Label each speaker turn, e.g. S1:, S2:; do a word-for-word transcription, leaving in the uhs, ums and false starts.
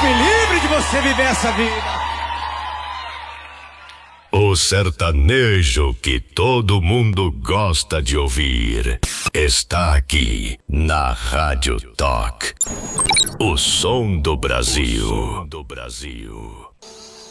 S1: me livre de você viver essa vida.
S2: O sertanejo que todo mundo gosta de ouvir está aqui na Rádio Talk. O som do Brasil. O som do Brasil.